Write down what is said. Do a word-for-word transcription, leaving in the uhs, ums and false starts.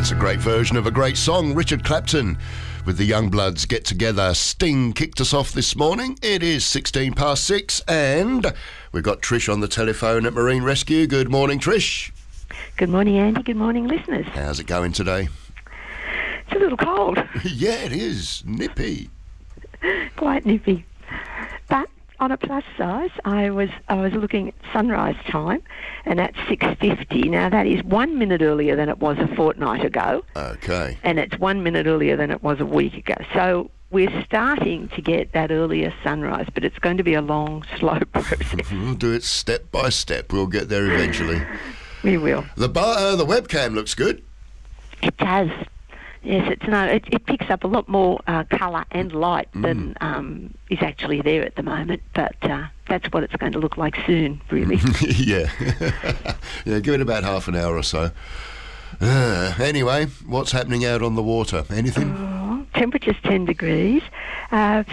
That's a great version of a great song. Richard Clapton with the Youngbloods Get Together. Sting kicked us off this morning. It is sixteen past six and we've got Trish on the telephone at Marine Rescue. Good morning, Trish. Good morning, Andy. Good morning, listeners. How's it going today? It's a little cold. Yeah, it is. Nippy. Quite nippy. But on a plus size, I was I was looking at sunrise time, and that's six fifty. Now, that is one minute earlier than it was a fortnight ago. Okay. And it's one minute earlier than it was a week ago. So we're starting to get that earlier sunrise, but it's going to be a long, slow process. We'll do it step by step. We'll get there eventually. We will. The bar, uh, the webcam looks good. It does. Yes, it's no. It, it picks up a lot more uh, colour and light mm. than um, is actually there at the moment. But uh, that's what it's going to look like soon, really. yeah, yeah. Give it about half an hour or so. Uh, anyway, what's happening out on the water? Anything? Oh, temperature's ten degrees. Uh,